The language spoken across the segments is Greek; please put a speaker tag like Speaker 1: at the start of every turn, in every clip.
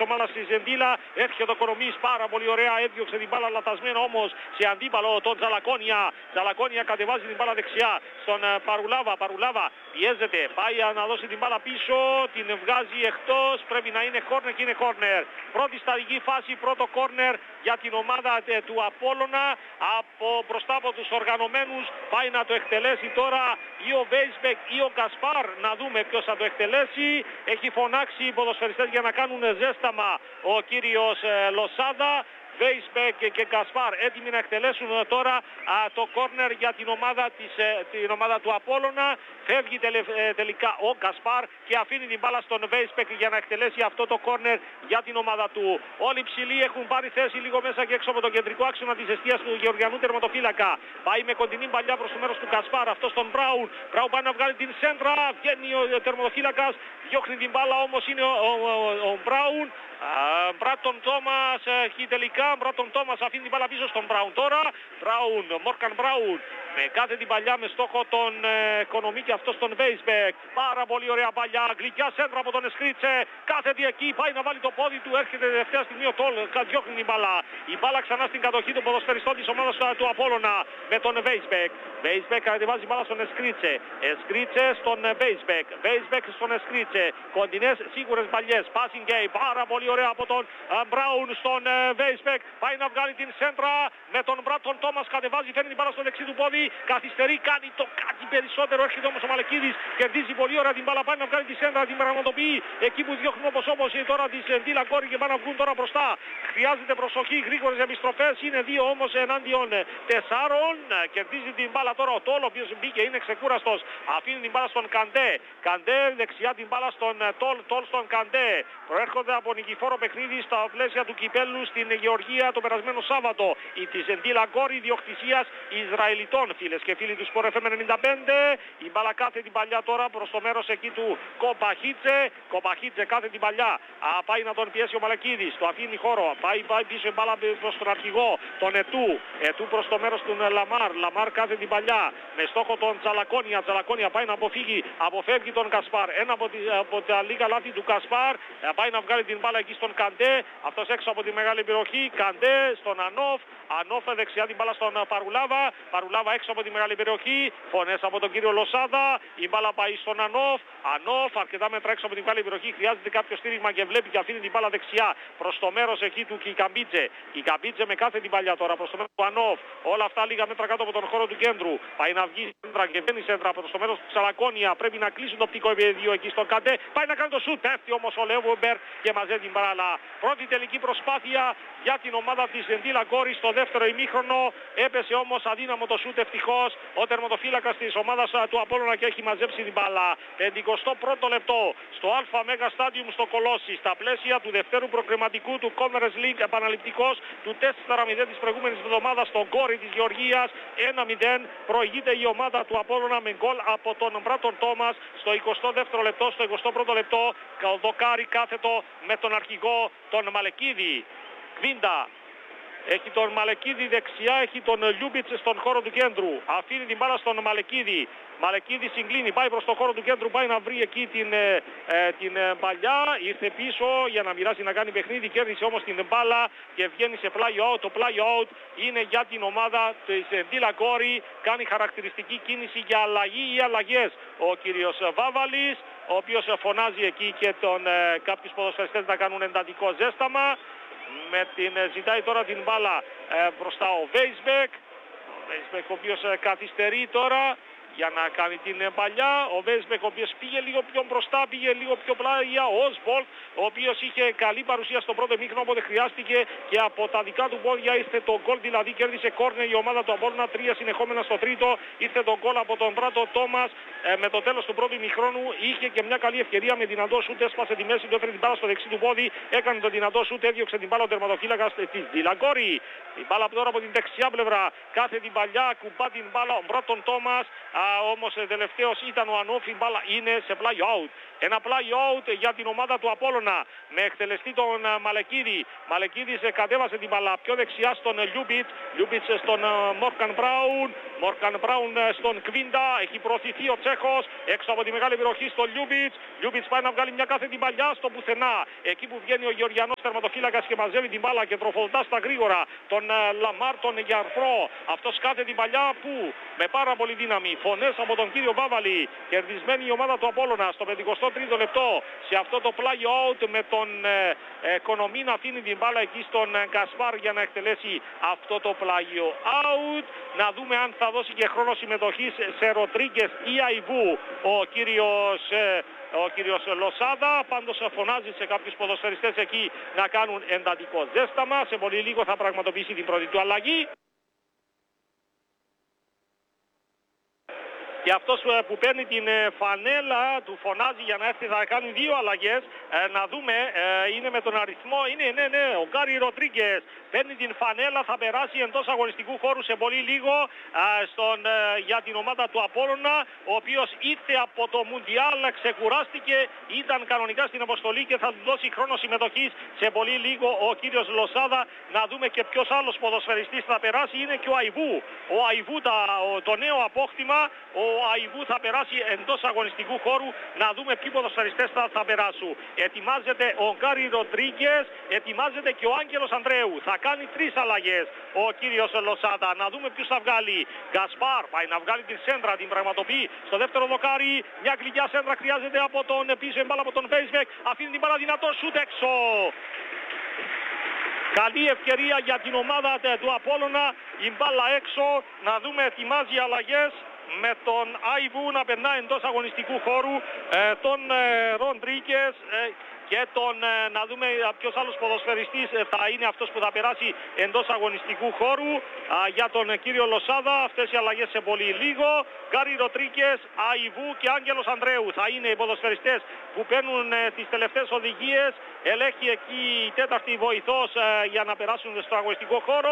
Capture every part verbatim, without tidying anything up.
Speaker 1: ομάδας της Ζεντήλα. Έρχεται ο Κορομής, πάρα πολύ ωραία, έδιωξε την μπάλα λατασμένα όμως σε αντίπαλο τον Τζαλακόνια. Τζαλακόνια κατεβάζει την μπάλα δεξιά στον Παρουλάβα. Παρουλάβα πιέζεται, πάει να δώσει την μπάλα πίσω, την βγάζει εκτός, πρέπει να είναι κόρνερ και είναι κόρνερ. Πρώτη στατική φάση, πρώτο κόρνερ για την ομάδα του Απόλλωνα από μπροστά από τους οργανωμένους. Πάει να το εκτελέσει τώρα ή ο Βέισμπεκ ή ο Κασπάρ, να δούμε ποιος θα το εκτελέσει. Έχει φωνάξει οι ποδοσφαιριστές για να κάνουν ζέσταμα ο κύριος Λοσάδα. Βέισμπεκ και Κασπάρ έτοιμοι να εκτελέσουν τώρα α, το κόρνερ για την ομάδα, της, ε, την ομάδα του Απόλλωνα. Φεύγει τελε, ε, τελικά ο Κασπάρ και αφήνει την μπάλα στον Βέισμπεκ για να εκτελέσει αυτό το κόρνερ για την ομάδα του. Όλοι ψηλοί έχουν πάρει θέση λίγο μέσα και έξω από τον κεντρικό άξονα της εστίας του Γεωργιανού τερματοφύλακα. Πάει με κοντινή παλιά προς το μέρος του Κασπάρ, αυτό στον Μπράουν. Μπράουν πάει να βγάλει την σέντρα, βγαίνει ο τερματοφύλακας, διώχνει την μπάλα όμως είναι ο, ο, ο, ο Μπράουν. Μπράτον Τόμας έχει τελικά, Μπράτον Τόμας αφήνει την μπάλα πίσω στον Μπράουν τώρα. Μπράουν, Μόρκαν Μπράουν με κάθε την παλιά με στόχο τον Κονομί και αυτό στον Βέισμπεκ. Πάρα πολύ ωραία παλιά, γλυκιά σέντρα από τον Εσκρίτσε. Κάθεται εκεί, πάει να βάλει το πόδι του, έρχεται τελευταία στιγμή ο Τόλ, διώχνει την μπάλα. Η μπάλα ξανά στην κατοχή των ποδοσφαιριστών της ομάδας του Απόλλωνα με τον Βέισμπεκ. Βέισμπεκ κατεβάζει μπάλα στον Εσκρίτσε. Εσκρίτσε στον Βέισμπεκ. Βέισμπεκ στον Εσκρίτσε. Κοντινές σίγουρες παλιές. Passing game, πάρα πολύ ωραία από τον Μπράουν στον Βέισμπεκ. Πάει να βγάλει την σέντρα με τον Μπράτον Τόμας. Κατεβάζει, φέρνει την μπάλα στο δεξί του πόδι. Καθυστερεί, κάνει το κάτι περισσότερο. Έρχεται όμως ο Μαλεκίδης. Κερδίζει πολύ ωραία την μπάλα. Πάει να βγάλει τη σέντρα, την πραγματοποιεί. Εκεί που διώχνουν όπως όπως τώρα τη Ντίλα Κόρη και πάνε να βγουν τώρα μπροστά. Χρειάζεται προσοχή, γρήγορες επιστροφές. Είναι δύο όμως ενάντιον τεσσάρων. Κερδίζει την μπάλα τώρα ο Τόλ, ο οποίος μπήκε, είναι ξεκούραστος. Αφήνει την μπάλα στον Καντέ. Καντέ δεξιά την μπάλα στον Τόλ. Τόλ στον Καντέ. Προέρχονται από νικηφόρο παιχνίδι στα πλαίσια του κυπέλου στην Γεωργία το περασμένο Σάββατο. Η της Ντίλα Κόρη διοκτησίας Ισραηλιτών, φίλες και φίλοι του Sport εφ εμ ενενήντα πέντε. Η μπάλα κάθε την παλιά τώρα προς το μέρος εκεί του Κομπαχίτσε. Κομπαχίτσε κάθε την παλιά. Α, πάει να τον πιέσει ο Μαλακίδης. Το αφήνει χώρο. Πάει, πάει πίσω η μπάλα προς τον αρχηγό. Τον Ετού. Ετού προς το μέρος του Λαμάρ. Λαμάρ κάθε την παλιά. Με στόχο τον Τζαλακόνια. Τζαλακόνια πάει να αποφύγει. Αποφεύγει τον Κασπάρ. Ένα από, τη, από τα λίγα λάθη του Κασπάρ. Πάει να βγάλει την μπάλα εκεί στον Καντέ. Αυτός έξω από τη μεγάλη περιοχή. Καντέ στον Ανόφ. Ανόφ δεξιά την μπάλα στον Παρουλάβα. Παρουλάβα έξω από τη μεγάλη περιοχή. Φωνές από τον κύριο Λοσάδα. Η μπάλα πάει στον Ανόφ. Ανόφ αρκετά μέτρα έξω από τη μεγάλη περιοχή. Χρειάζεται κάποιο στήριγμα και βλέπει και αφήνει την μπάλα δεξιά προς το μέρος εκεί του Κικαμπίτζε. Κικαμπίτζε με κάθε την παλιά τώρα προς το μέρος του Ανόφ. Όλα αυτά λίγα μέτρα κάτω από τον χώρο του κέντρου. Πάει να βγει σέντρα και βγαίνει σέντρα προς το μέρος του Ξαλακόνια. Πρέπει να κλείσουν το οπτικό επαίδειο εκεί στον Καντέ. Πάει να κάνει το σουτ. Πέφτει όμως ο Λεβούμπερ και μαζεύει την μπάλα. Πρώτη τελική προσπάθεια για την ομάδα της Ντίλα Κόρη στο δεύτερο ημίχρονο. Έπεσε όμως αδύναμο το σουτ ευτυχώς ο τερματοφύλακας της ομάδας του Απόλλωνα και έχει μαζέψει την μπάλα. πενηκοστό πρώτο λεπτό στο Α Μέγα Στάντιουμ στο Κολόσι στα πλαίσια του δευτέρου προκριματικού του Conference League επαναληπτικός του τέσσερα μηδέν της προηγούμενης εβδομάδας στον Κόρη της Γεωργίας. ένα μηδέν προηγείται η ομάδα του Απόλλωνα με γκολ από τον Μπράτον Τόμας στο εικοστό δεύτερο λεπτό. Στο εικοστό πρώτο λεπτό δοκάρι κάθετο με τον αρχηγό τον Μαλεκίδη. Βίντα. Έχει τον Μαλεκίδη δεξιά, έχει τον Λιούμπιτς στον χώρο του κέντρου. Αφήνει την μπάλα στον Μαλεκίδη. Μαλεκίδη συγκλίνει, πάει προς το χώρο του κέντρου, πάει να βρει εκεί την, ε, την ε, παλιά. Ήρθε πίσω για να μοιράσει να κάνει παιχνίδι, κέρδισε όμως την μπάλα και βγαίνει σε play out. Το play out είναι για την ομάδα της Ντίλα Κόρη. Κάνει χαρακτηριστική κίνηση για αλλαγή ή αλλαγές ο κύριος Βάβαλης, ο οποίος φωνάζει εκεί και τον, ε, κάποιους ποδοσφαιριστές να κάνουν εντατικό ζέσταμα. Με την, ζητάει τώρα την μπάλα ε, μπροστά ο Βέισμπεκ. Ο Βέισμπεκ ο οποίος ε, καθυστερεί τώρα για να κάνει την παλιά. Ο Βέισμπεκ ο οποίος πήγε λίγο πιο μπροστά, πήγε λίγο πιο πλάγια. Ο Όσβολτ ο οποίος είχε καλή παρουσία στο πρώτο μήχρονο, όποτε χρειάστηκε και από τα δικά του πόδια ήρθε το γκολ, δηλαδή κέρδισε κόρνερ η ομάδα του Απόλλωνα, τρία συνεχόμενα στο τρίτο. Ήρθε το γκολ από τον Μπράτο Τόμας ε, με το τέλος του πρώτου ημιχρόνου. Είχε και μια καλή ευκαιρία με δυνατό σούτ, έσπασε τη μέση του, έφερε την μπάλα στο δεξί του πόδι, έκανε το δυνατό σούτ, έδιωξε την μπάλα ο τερματοφύλακας της Ντίλα Κόρη. Η μπάλα τώρα από την δεξιά πλευρά, κάθε την παλιά, κουμπά την μπάλα ο Μπράτον Τόμας. Όμως τελευταίος ήταν ο Ανούφ, η μπάλα είναι σε play out. Ένα play out για την ομάδα του Απόλλωνα με εκτελεστή τον Μαλεκίδη. Μαλεκίδης κατέβασε την μπάλα πιο δεξιά στον Λιούμπιτς. Λιούμπιτς στον Μόρκαν Μπράουν. Μόρκαν Μπράουν στον Κβίντα. Έχει προωθηθεί ο Τσέχος έξω από τη μεγάλη περιοχή στον Λιούμπιτς. Λιούμπιτς πάει να βγάλει μια κάθετη παλιά στο πουθενά. Εκεί που βγαίνει ο Γεωργιανός τερματοφύλακας και μαζεύει την μπάλα και τροφοδοτά στα γρήγορα τον Λαμάρ, τον Γιαρπρό. Αυτός κάθεται την παλιά που με πάρα πολύ δύναμη. Φωνές από τον κύριο Βάβαλη. Κερδισμένη η ομάδα του Απόλλωνα στο πενηκοστό τρίτο λεπτό σε αυτό το play out με τον ε, ε, Κονομί να αφήνει την μπάλα εκεί στον ε, Γκασπάρ για να εκτελέσει αυτό το play out. Να δούμε αν θα δώσει και χρόνο συμμετοχής σε Ροντρίγκες ή Αϊβού ο κύριος ε, ο κύριος Λοσάδα. Πάντως φωνάζει σε κάποιους ποδοσφαιριστές εκεί να κάνουν εντατικό ζέσταμα. Σε πολύ λίγο θα πραγματοποιήσει την πρώτη του αλλαγή. Και αυτός που παίρνει την φανέλα του φωνάζει για να έρθει, θα κάνει δύο αλλαγές. Ε, να δούμε, ε, είναι με τον αριθμό, είναι ναι ναι, ο Γκάρι Ροντρίγκες παίρνει την φανέλα, θα περάσει εντός αγωνιστικού χώρου σε πολύ λίγο ε, στον, ε, για την ομάδα του Απόλλωνα, ο οποίος ήρθε από το Μουντιάλ, ξεκουράστηκε, ήταν κανονικά στην αποστολή και θα του δώσει χρόνο συμμετοχής σε πολύ λίγο ο κύριος Λοσάδα. Να δούμε και ποιος άλλος ποδοσφαιριστής θα περάσει, είναι και ο Αϊβού. Ο Αϊβού, τα, ο, το νέο απόκτημα, ο Ο Αϊβού θα περάσει εντός αγωνιστικού χώρου. Να δούμε ποιοι ποδοσφαιριστές θα, θα περάσουν. Ετοιμάζεται ο Γκάρι Ροντρίγκες, ετοιμάζεται και ο Άγγελος Ανδρέου. Θα κάνει τρεις αλλαγές ο κύριος Λοσάδα. Να δούμε ποιους θα βγάλει. Γκασπάρ πάει να βγάλει την σέντρα, την πραγματοποιεί στο δεύτερο δοκάρι. Μια γλυκιά σέντρα χρειάζεται από τον πίσω εμπάλα από τον Βέισβεκ. Αφήνει την μπάλα δυνατό, σούτ έξω. Καλή ευκαιρία για την ομάδα του Απόλλωνα. Η μπάλα έξω. Να δούμε, ετοιμάζει αλλαγές με τον Αϊβού να περνάει εντός αγωνιστικού χώρου, ε, τον ε, Ροντρίγκες ε, και τον, ε, να δούμε ποιος άλλος ποδοσφαιριστής ε, θα είναι αυτός που θα περάσει εντός αγωνιστικού χώρου α, για τον ε, κύριο Λοσάδα. Αυτές οι αλλαγές σε πολύ λίγο. Γκάρι Ροντρίγκες, Αϊβού και Άγγελος Ανδρέου θα είναι οι ποδοσφαιριστές που παίρνουν ε, τις τελευταίες οδηγίες. Ελέγχει εκεί η τέταρτη βοηθός ε, για να περάσουν στο αγωνιστικό χώρο.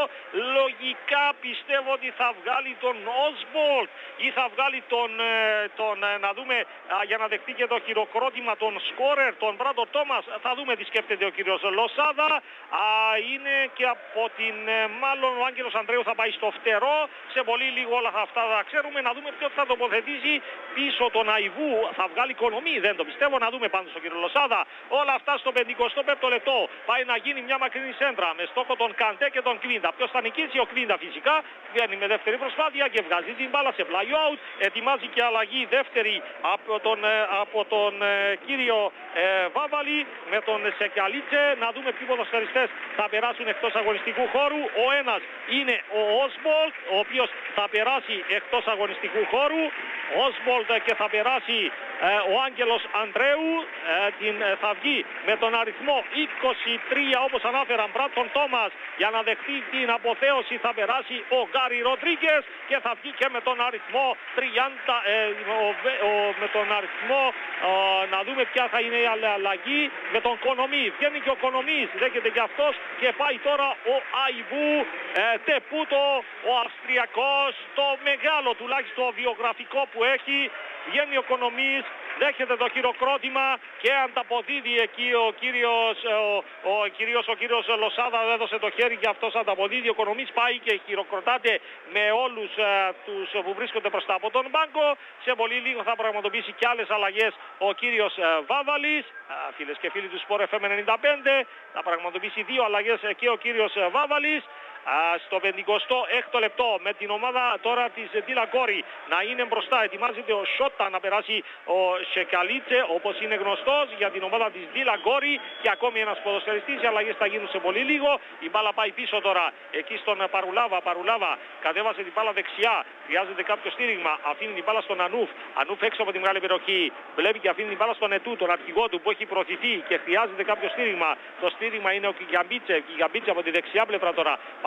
Speaker 1: Λογικά πιστεύω ότι θα βγάλει τον Όσμπολτ ή θα βγάλει τον, ε, τον ε, να δούμε α, για να δεχτεί και το χειροκρότημα τον σκόρερ, τον Μπράντο Τόμας. Θα δούμε τι σκέφτεται ο κύριος Λοσάδα. Α, είναι και από την ε, μάλλον ο Άγγελος Ανδρέου θα πάει στο φτερό. Σε πολύ λίγο όλα αυτά θα ξέρουμε. Να δούμε ποιος θα τοποθετήσει πίσω τον Αϊβού. Θα βγάλει Κονομί, δεν το πιστεύω. Να δούμε πάντως τον κύριο Λοσάδα. Όλα αυτά στο πενηκοστό πέμπτο λεπτό. Πάει να γίνει μια μακρινή σέντρα με στόχο τον Καντέ και τον Κβίντα. Ποιος θα νικήσει? Ο Κβίντα φυσικά. Βγαίνει με δεύτερη προσπάθεια και βγάζει την μπάλα σε play out. Ετοιμάζει και αλλαγή δεύτερη από τον, από τον ε, κύριο ε, Βάβαλη με τον Σεκιαλίτσε. Να δούμε ποιοι ποδοσφαιριστές θα περάσουν εκτός αγωνιστικού χώρου. Ο ένας είναι ο Όσμπολτ, ο οποίος θα περάσει εκτός αγωνιστικού χώρου. Όσμπολτ και θα περάσει ε, ο Άγγελος Ανδρέου. Ε, την, ε, θα βγει με τον αριθμό είκοσι τρία όπως ανάφεραν Μπράντον Τόμας για να δεχτεί την αποθέωση. Θα περάσει ο Γκάρι Ροντρίγκες και θα βγει και με τον αριθμό τριάντα, ε, ο, ο, με τον αριθμό ε, να δούμε ποια θα είναι η αλλαγή με τον Κονομί. Βγαίνει και ο Κονομής, δέχεται και αυτός και πάει τώρα ο Αϊβού ε, Τεπούτο, ο Αυστριακός, το μεγάλο τουλάχιστον βιογραφικό που έχει. Βγαίνει ο Κονομής, δέχεται το χειροκρότημα και ανταποδίδει εκεί ο κύριος, ο, ο, κυρίως ο κύριος Λοσάδα έδωσε το χέρι και αυτός ανταποδίδει. Ο Κονομής πάει και χειροκροτάται με όλους ε, τους που βρίσκονται μπροστά από τον μπάγκο. Σε πολύ λίγο θα πραγματοποιήσει και άλλες αλλαγές ο κύριος ε, Βάβαλης. Ε, φίλες και φίλοι του Sport εφ εμ ενενήντα πέντε, θα πραγματοποιήσει δύο αλλαγές ε, και ο κύριος ε, Βάβαλης. Α, στο πενηκοστό έκτο λεπτό με την ομάδα τώρα της Ντίλα Γκόρι να είναι μπροστά. Ετοιμάζεται ο Σότα να περάσει ο Σεκαλίτσε όπως είναι γνωστός για την ομάδα της Ντίλα Γκόρι και ακόμη ένας ποδοσφαιριστής. Οι αλλαγές θα γίνουν σε πολύ λίγο. Η μπάλα πάει πίσω τώρα εκεί στον Παρουλάβα. Παρουλάβα κατέβασε την μπάλα δεξιά. Χρειάζεται κάποιο στήριγμα. Αφήνει την μπάλα στον Ανούφ. Ανούφ έξω από τη μεγάλη περιοχή. Βλέπει και αφήνει την μπάλα στον Ετού, τον αρχηγό του που έχει προωθηθεί και χρειάζεται κάποιο στήριγμα. Το στήριγμα είναι ο Κιγιαμπίτσε. Κιγιαμπίτσε από τη δεξιά πλευρά τώρα.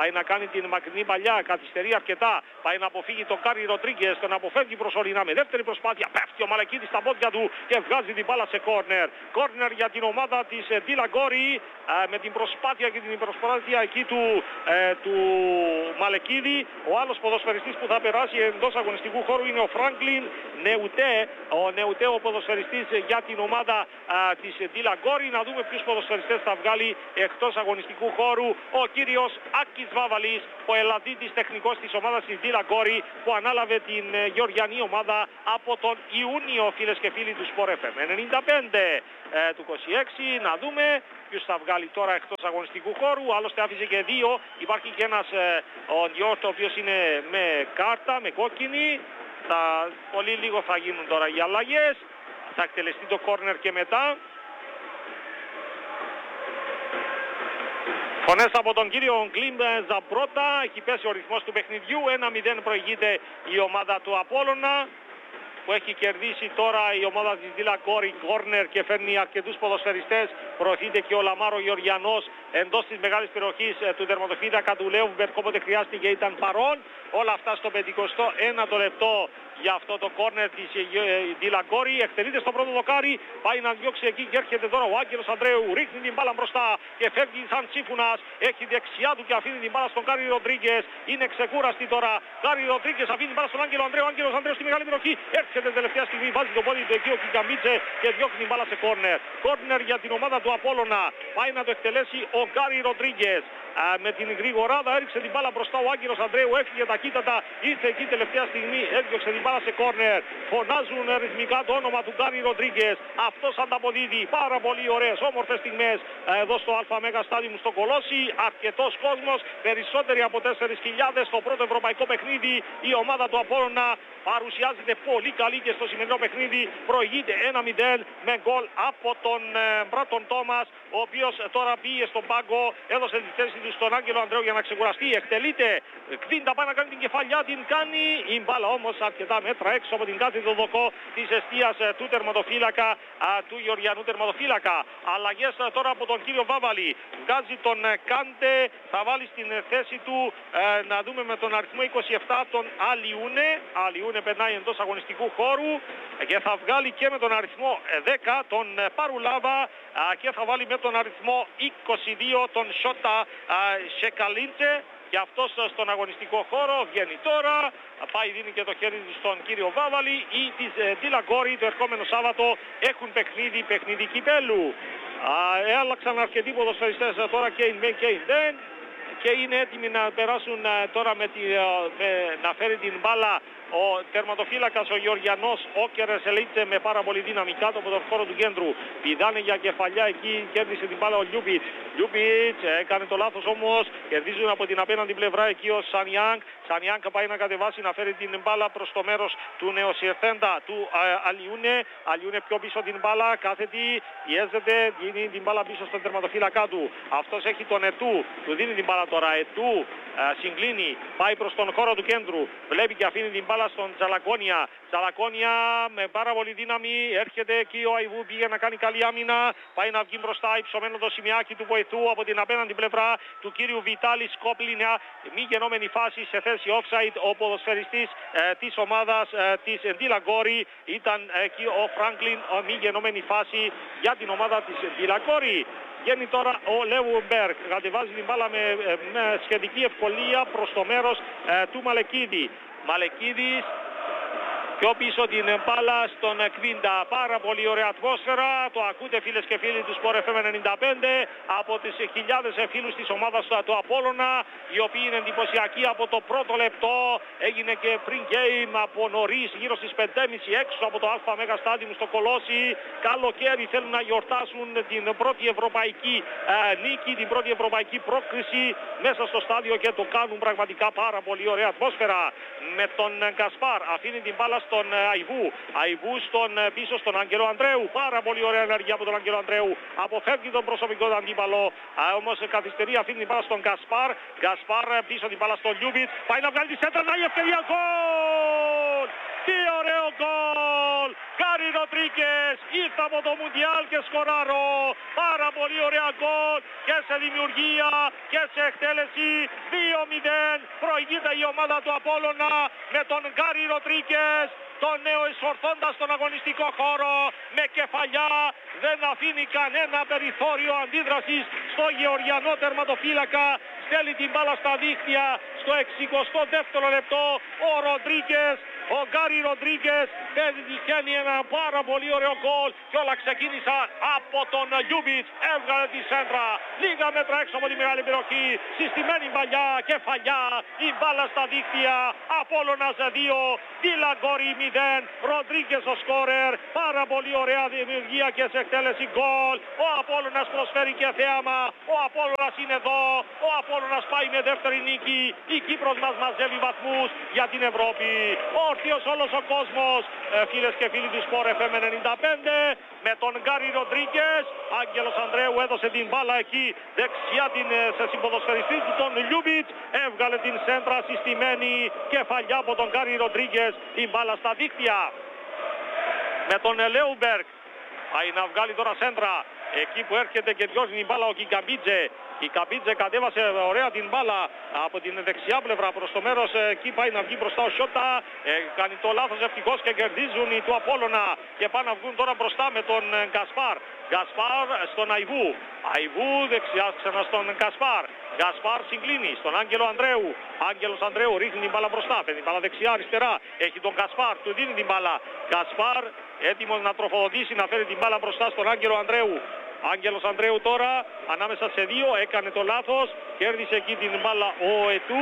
Speaker 1: πάει να κάνει την μακρινή παλιά, καθυστερεί αρκετά, πάει να αποφύγει τον Κάρι Ροντρίγκες, τον αποφεύγει προσωρινά με δεύτερη προσπάθεια, πέφτει ο Μαλεκίδης στα πόδια του και βγάζει την μπάλα σε κόρνερ. Κόρνερ για την ομάδα της Ντίλα Γκόρι, με την προσπάθεια και την προσπάθεια εκεί του, ε, του Μαλεκίδη. Ο άλλος ποδοσφαιριστής που θα περάσει εντός αγωνιστικού χώρου είναι ο Φράγκλιν Νεουτέ, ο Νεουτέ ο ποδοσφαιριστής για την ομάδα α, της Ντίλα Γκόρι. Να δούμε ποιους ποδοσφαιριστές θα βγάλει εκτός αγωνιστικού χώρου. Ο κύριος Άκης Βάβαλης, ο Ελλαδίτης τεχνικός της ομάδας της Ντίλα Γκόρι, που ανάλαβε την ε, γεωργιανή ομάδα από τον Ιούνιο, φίλες και φίλοι του Sport εφ εμ ενενήντα πέντε ε, του είκοσι έξι. Να δούμε ποιους θα βγάλει τώρα εκτός αγωνιστικού χώρου. Άλλωστε άφησε και δύο. Υπάρχει και ένας ε, ο Ντιόρτ, ο οποίος είναι με κάρτα, με κόκκινη. Θα, πολύ λίγο θα γίνουν τώρα οι αλλαγές. Θα εκτελεστεί το κόρνερ και μετά. Φωνές από τον κύριο Γκλιμ Ζαμπρότα. Έχει πέσει ο ρυθμός του παιχνιδιού. ένα μηδέν προηγείται η ομάδα του Απόλλωνα, που έχει κερδίσει τώρα η ομάδα της Ντίλα Γκόρι κόρνερ και φέρνει αρκετούς ποδοσφαιριστές. Προωθείται και ο Λαμάρο Γεωργιανός εντός της μεγάλης περιοχής του τερματοφύλακα του Λέουμπερκ, όποτε χρειάστηκε ήταν παρόν. Όλα αυτά στο πενηκοστό ένατο λεπτό για αυτό το κόρνερ της Ντίλα Γκόρι. Εκτελείται στο πρώτο δοκάρι, πάει να διώξει εκεί και έρχεται τώρα ο Άγγελος Ανδρέου. Ρίχνει την μπάλα μπροστά και φεύγει σαν τσίφουνας. Έχει δεξιά του και αφήνει την μπάλα στον Κάρι Ροντρίγκες. Είναι ξεκούραστη τώρα. Κάρι Ροντρίγκες αφήνει την μπάλα στον Άγγελο Ανδρέου. Άγγελος Ανδρέου στη μεγάλη περιοχή. Έρχεται τελευταία στιγμή, βάζει το πόδι του εκεί ο Κικαμπίτσε και διώχνει την μπάλα σε κόρνερ. Κόρνερ για την ομάδα του Απόλλωνα. Πάει να το εκτελέσει ο Κάρι Ροντρίγκες. Με την γρηγοράδα έριξε την μπάλα μπροστά ο Άγγελος Ανδρέου, έφυγε ταχύτατα, ήρθε εκεί τελευταία στιγμή, έδιωξε την μπάλα σε κόρνερ. Φωνάζουν ρυθμικά το όνομα του Κάρι Ροντρίγκες. Αυτός ανταποδίδει πάρα πολύ ωραίες όμορφες στιγμές εδώ στο ΑΜ Στάδιουμ στο Κολόσι. Αρκετός κόσμος, περισσότεροι από τέσσερις χιλιάδες στο πρώτο ευρωπαϊκό παιχνίδι. Η ομάδα του Απόλλωνα παρουσιάζεται πολύ καλή και στο σημερινό παιχνίδι. Προηγείται ένα μηδέν με γκολ από τον Μπράτον Τόμας, ο οποίος τώρα πήγε στον πάγκο, έδωσε τη θέση του στον Άγγελο Ανδρέου για να ξεκουραστεί. Εκτελείται, Κβίντα πάει να κάνει την κεφαλιά, την κάνει. Η μπάλα όμως αρκετά μέτρα έξω από την κάθετο δοκό της εστίας του τερματοφύλακα, του Γεωργιανού τερματοφύλακα. Αλλαγές τώρα από τον κύριο Βάβαλη. Βγάζει τον Κάντε, θα βάλει στην θέση του, ε, να δούμε με τον αριθμό είκοσι επτά τον Αλιούνε. Αλιούνε περνάει εντός αγωνιστικού χώρου και θα βγάλει και με τον αριθμό δέκα τον Παρουλάβα και θα βάλει με τον αριθμό είκοσι δύο τον Σότα Σεκαλίντσε. Και αυτός στον αγωνιστικό χώρο βγαίνει τώρα, πάει δίνει και το χέρι στον κύριο Βάβαλη. Οι της Ντίλα Γκόρι το ερχόμενο Σάββατο έχουν παιχνίδι, παιχνίδι κυπέλου. Έλαξαν αρκετοί ποδοσφαιριστές τώρα και in και in then, και είναι έτοιμοι να περάσουν τώρα με τη, με, να φέρει την μπάλα ο τερματοφύλακας ο Γεωργιανός Όκερ Σελίτσε με πάρα πολύ δύναμη κάτω από τον χώρο του κέντρου. Πηδάνε για κεφαλιά εκεί, κέρδισε την μπάλα ο Λιούμπιτς. Λιούμπιτς έκανε το λάθος όμως, κερδίζουν από την απέναντι πλευρά εκεί ο Σανιάνγκ. Σανιάνγκ πάει να κατεβάσει, να φέρει την μπάλα προς το μέρος του νεοσυρθέντα του ε, Αλιούνε. Αλιούνε πιο πίσω την μπάλα, κάθετη, πιέζεται, δίνει την μπάλα πίσω στον τερματοφύλακά του. Αυτός έχει τον Ετού, του δίνει την μπάλα τώρα. Ετού ε, συγκλίνει, πάει προς τον χώρο του κέντρου, βλέπει και αφήνει την μπάλα στον Τζαλακόνια. Τζαλακόνια με πάρα πολύ δύναμη, έρχεται εκεί ο Αϊβού, πήγε να κάνει καλή άμυνα, πάει να βγει μπροστά, υψωμένο το σημειάκι του βοηθού από την απέναντι πλευρά του κύριου Βιτάλη Σκόπλινα. Μη γενόμενη φάση σε θέση offside, ο ποδοσφαιριστής ε, της ομάδας ε, της Ντίλα Γκόρι ήταν εκεί ο Φράγκλιν, μη γενόμενη φάση για την ομάδα της Ντίλα Γκόρι. Βγαίνει τώρα ο Λέουμπερκ, κατεβάζει την μπάλα με, με σχετική ευκολία προς το μέρος ε, του Μαλεκίδη. Μαλεκίδης πιο πίσω την μπάλα στον Κβίντα. Πάρα πολύ ωραία ατμόσφαιρα. Το ακούτε φίλες και φίλοι του Sport εφ εμ ενενήντα πέντε από τις χιλιάδες φίλους της ομάδας του Απόλλωνα, οι οποίοι είναι εντυπωσιακοί από το πρώτο λεπτό. Έγινε και pre-game από νωρίς, γύρω στις πέντε και μισή έξω από το ΑΜ Στάδιουμ στο Κολόσι. Καλοκαίρι θέλουν να γιορτάσουν την πρώτη ευρωπαϊκή ε, νίκη, την πρώτη ευρωπαϊκή πρόκριση μέσα στο στάδιο και το κάνουν πραγματικά πάρα πολύ ωραία ατμόσφαιρα. Με τον Γκασπάρ αφήνει την μπάλα στον Αϊβού. Αϊβού στον πίσω στον Άγγελο Ανδρέου. Πάρα πολύ ωραία ενέργεια από τον Άγγελο Ανδρέου. Αποφεύγει τον προσωπικό του αντίπαλο. Όμως καθυστερεί, αφήνει την μπάλα στον Γκασπάρ. Γκασπάρ πίσω την μπάλα στον Λιούμπιτς. Πάει να βγάλει τη σέντρα, να η ευκαιρία. Γκολ! Τι ωραίο γκολ! Κάρι Γκάρι Ροντρίγκες ήρθε από το Μουντιάλ και σκοράρω. Πάρα πολύ ωραία γκολ και σε δημιουργία και σε εκτέλεση. δύο μηδέν προηγείται η ομάδα του Απόλλωνα με τον Γκάρι Ροντρίγκες, τον νέο εισορθώντα στον αγωνιστικό χώρο με κεφαλιά. Δεν αφήνει κανένα περιθώριο αντίδρασης στο γεωργιανό τερματοφύλακα. Στέλνει την μπάλα στα δίχτυα στο εξηκοστό δεύτερο λεπτό. Ο Ροντρίγκες, ο Γκάρι Ροντρίγκες πετυχαίνει ένα πάρα πολύ ωραίο γκολ και όλα ξεκίνησαν από τον Λιούμπιτς. Έβγαλε τη σέντρα λίγα μέτρα έξω από τη μεγάλη περιοχή. Συστημένη παλιά, κεφαλιά, η μπάλα στα δίχτυα. Απόλλωνας δύο, Ντιλαγκόρι μηδέν. Ροντρίγκες ο σκόρερ. Πάρα πολύ ωραία δημιουργία και σε εκτέλεση γκολ. Ο Απόλλωνας προσφέρει και θέαμα. Ο Απόλλωνας είναι εδώ. Ο Απόλλωνας πάει με δεύτερη νίκη. Η Κύπρος μας μαζεύει βαθμούς για την Ευρώπη. Όρθιος όλος ο κόσμος. Ε, φίλες και φίλοι του Sport εφ εμ ενενήντα πέντε με τον Γκάρι Ροντρίγκες. Άγγελος Ανδρέου έδωσε την μπάλα εκεί δεξιά την, σε συμποδοσφαιριστή του τον Λιούμπιτς. Έβγαλε την σέντρα συστημένη κεφαλιά από τον Γκάρι Ροντρίγκες. Η μπάλα στα δίκτυα με τον Λέουμπεργκ. Πάει να βγάλει τώρα σέντρα εκεί που έρχεται και διώχνει την μπάλα ο Κικαμπίτζε. Η Καμπίτζε κατέβασε ωραία την μπάλα από την δεξιά πλευρά προς το μέρος. Εκεί πάει να βγει μπροστά ο Σιώτα. Ε, κάνει το λάθος ευτυχώς και κερδίζουν οι του Απόλλωνα. Και πάνε να βγουν τώρα μπροστά με τον Γκασπάρ. Γκασπάρ στον Αϊβού. Αϊβού δεξιά ξανά στον Γκασπάρ. Γκασπάρ συγκλίνει στον Άγγελο Ανδρέου. Άγγελος Ανδρέου ρίχνει την μπάλα μπροστά. Παίρνει την μπάλα δεξιά αριστερά. Έχει τον Γκασπάρ. Του δίνει την μπάλα. Γκασπάρ έτοιμος να τροφοδοτήσει, να φέρει την μπάλα μπροστά στον Άγγελο Ανδρέου. Άγγελος Ανδρέου τώρα ανάμεσα σε δύο έκανε το λάθος, κέρδισε εκεί την μπάλα ο Ετού.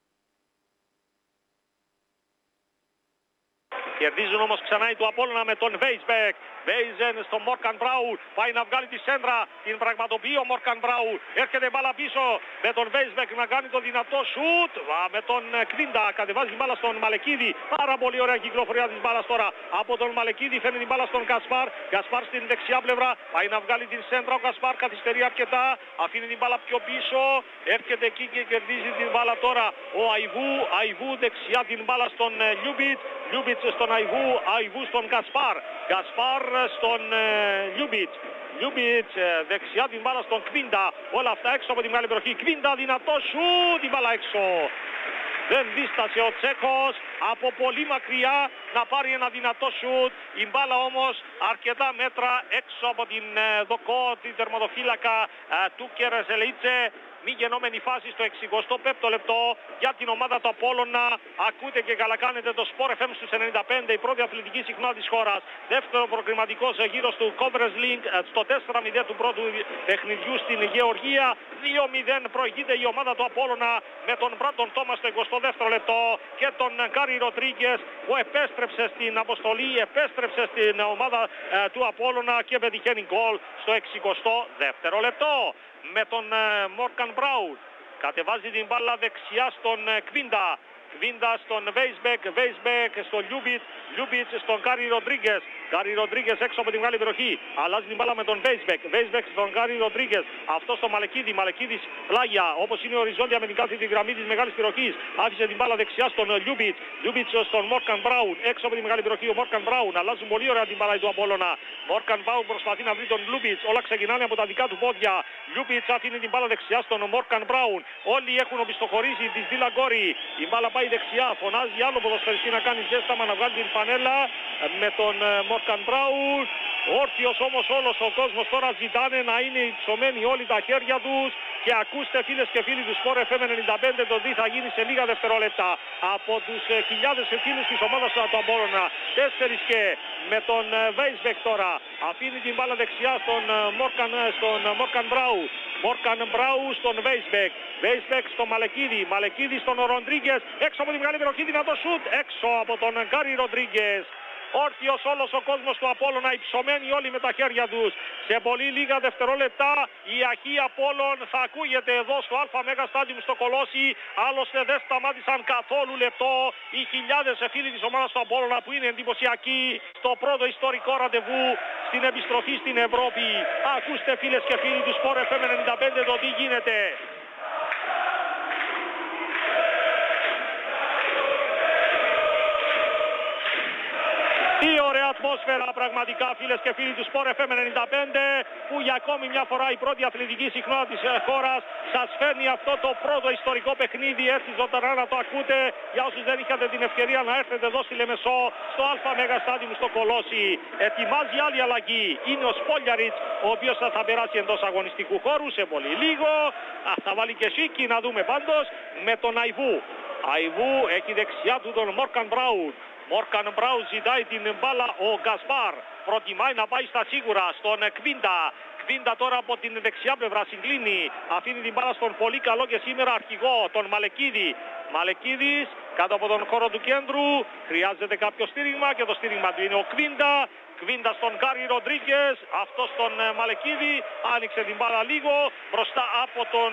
Speaker 1: Κερδίζουν όμως ξανά οι του Απόλλωνα με τον Βέισμπεκ. Βέιζεν στον Μόρκαν Μπράουν. Πάει να βγάλει τη σέντρα. Την πραγματοποιεί ο Μόρκαν Μπράουν. Έρχεται μπάλα πίσω με τον Βέισμπεκ να κάνει το δυνατό σουτ. Με τον Κβίντα κατεβάζει την μπάλα στον Μαλεκίδη. Πάρα πολύ ωραία κυκλοφορία της μπάλας τώρα από τον Μαλεκίδη. Φέρνει την μπάλα στον Κασπάρ. Κασπάρ στην δεξιά πλευρά. Πάει να βγάλει την σέντρα. Ο Κασπάρ καθυστερεί αρκετά. Αφήνει την μπάλα πιο πίσω. Έρχεται εκεί και κερδίζει την μπάλα τώρα ο Αϊβού. Αϊβού δεξιά την μπάλα στον Λιούμπιτς. Λιούμπιτς στον Αϊβού. Αϊβού στον Κασπάρ. Κασπάρ στον Λιούμπιτς. Λιούμπιτς δεξιά την μπάλα στον Κβίντα. Όλα αυτά έξω από τη μεγάλη περιοχή. Κβίντα δυνατό σου, την μπάλα έξω. Δεν δίστασε ο Τσέχος από πολύ μακριά να πάρει ένα δυνατό σουτ. Η μπάλα όμως αρκετά μέτρα έξω από την δοκό, την τερματοφύλακα του Κερεσελίτσε. Μη γενόμενη φάση στο εξηκοστό πέμπτο λεπτό για την ομάδα του Απόλλωνα. Ακούτε και καλά κάνετε το Sport εφ εμ στους ενενήντα πέντε, η πρώτη αθλητική συχνότητα της χώρας. Δεύτερο προκριματικός γύρος του Conference League στο τέσσερα μηδέν του πρώτου παιχνιδιού στην Γεωργία. δύο μηδέν προηγείται η ομάδα του Απόλλωνα με τον Μπράντον Τόμας στο εικοστό δεύτερο λεπτό και τον Γκάρι Ροντρίγκες που επέστρεψε στην αποστολή, επέστρεψε στην ομάδα ε, του Απόλλωνα και πετυχαίνει γκολ στο εξηκοστό δεύτερο λεπτό. Με τον Μόρκαν Μπράουν κατεβάζει την μπάλα δεξιά στον Κβίντα. Κβίντα στον Βέισμπεκ, Βέισμπεκ στον Λιούμπιτς, Λιούμπιτς στον Γκάρι Ροντρίγκες. Γκάρι Ροντρίγκες έξω από την μεγάλη περιοχή. Αλλάζει την μπάλα με τον Βέισμπεκ, Βέισμπεκ στον Γκάρι Ροντρίγκες. Αυτό στο Μαλεκίδη, Μαλεκίδης πλάγια όπως είναι οριζόντια με την κάθετη γραμμή της μεγάλης περιοχής. Άφησε την μπάλα δεξιά στον Λιούμπιτς, Λιούμπιτς στον Μόρκαν Μπράουν. Έξω από τη μεγάλη περιοχή ο Μόρκαν Μπράουν. Αλλάζουν πολύ ωραία την μπάλα του Απόλλωνα. Μόρκαν Μπράουν προσπαθεί να βρει τον Λιούμπιτς. Όλα ξεκινάνε από τα δικά του πόδια. Λιούμπιτς αφήνει την μπάλα δεξιά στον Μόρκαν Μπράουν. Όλοι έχουν οπισθοχωρήσει τη Ντιλαγκόρι. Η μπάλα πάει δεξιά. Φωνάζει άλλο ποδοσφαιριστή να κάνει ζέσταμα να βγάλει την πανέλα με τον Μόρκαν Μπράουν. Όρθιος όμως όλος ο κόσμος τώρα ζητάνε να είναι υψωμένοι όλοι τα χέρια τους. Και ακούστε φίλες και φίλοι του Sport εφ εμ ενενήντα πέντε το τι θα γίνει σε λίγα δευτερόλεπτα από τους χιλιάδες φίλους της ομάδας του Απόλλωνα. Τέσσερις και με τον Βέισμπεκ τώρα αφήνει την μπάλα δεξιά στον Μόρκαν, στον Μόρκαν Μπράου. Μόρκαν Μπράου στον Βέισμπεκ. Βέισμπεκ στον Μαλεκίδη. Μαλεκίδη στον Ροντρίγκες. Έξω από τη μεγάλη περιοχή δυνατό σουτ. Έξω από τον Γκάρι Ροντρίγκες. Όρθιος όλος ο κόσμος του Απόλλωνα, υψωμένοι όλοι με τα χέρια τους. Σε πολύ λίγα δευτερόλεπτα η αρχή Απόλλων θα ακούγεται εδώ στο Α Μέγα Στάντιουμ στο Κολόσι. Άλλωστε δεν σταμάτησαν καθόλου λεπτό οι χιλιάδες φίλοι της ομάδας του Απόλλωνα που είναι εντυπωσιακοί στο πρώτο ιστορικό ραντεβού στην επιστροφή στην Ευρώπη. Ακούστε φίλες και φίλοι του Sport εφ εμ ενενήντα πέντε το τι γίνεται. Τι ωραία ατμόσφαιρα ατμόσφαιρα πραγματικά, φίλες και φίλοι του Sport εφ εμ ενενήντα πέντε, που για ακόμη μια φορά η πρώτη αθλητική συχνότητα της χώρας σας φέρνει αυτό το πρώτο ιστορικό παιχνίδι έτσι ζωντανά να το ακούτε. Για όσους δεν είχατε την ευκαιρία να έρθετε εδώ στη Λεμεσό, στο Α Μέγα Στάδιο στο Κολόσι, ετοιμάζει άλλη αλλαγή. Είναι ο Σπόλιαριτς, ο οποίος θα περάσει εντός αγωνιστικού χώρου σε πολύ λίγο. Α, θα βάλει και Σίκη, να δούμε πάντως, με τον Αϊβού. Αϊβού έχει δεξιά του τον Μόρκαν Μπράουν. Μόρκαν Μπράουν ζητάει την μπάλα, ο Γκασπάρ προτιμάει να πάει στα σίγουρα στον Κβίντα. Κβίντα τώρα από την δεξιά πλευρά συγκλίνει, αφήνει την μπάλα στον πολύ καλό και σήμερα αρχηγό, τον Μαλεκίδη. Μαλεκίδης κάτω από τον χώρο του κέντρου, χρειάζεται κάποιο στήριγμα και το στήριγμα του είναι ο Κβίντα. Κβίντα στον Γκάρι Ροντρίγκες, αυτό στον Μαλεκίδη, άνοιξε την μπάλα λίγο μπροστά από τον